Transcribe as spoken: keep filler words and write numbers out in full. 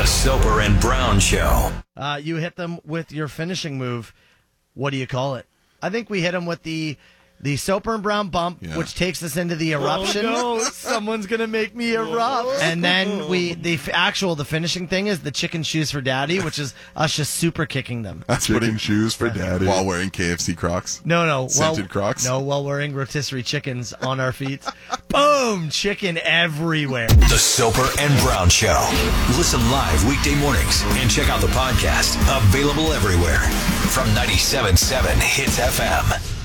The Soper and Brown Show. Uh, you hit them with your finishing move. What do you call it? I think we hit them with the the Soper and Brown bump, yeah. which takes us into the eruption. Oh, no. Someone's going to make me erupt. And then we the f- actual, the finishing thing is the chicken shoes for daddy, which is us just super kicking them. That's chicken putting shoes for daddy. While wearing K F C Crocs. No, no. Scented while, Crocs? No, while wearing rotisserie chickens on our feet. Boom! Chicken everywhere. The Soper and Brown Show. Listen live weekday mornings and check out the podcast. Available everywhere from ninety-seven point seven Hits F M.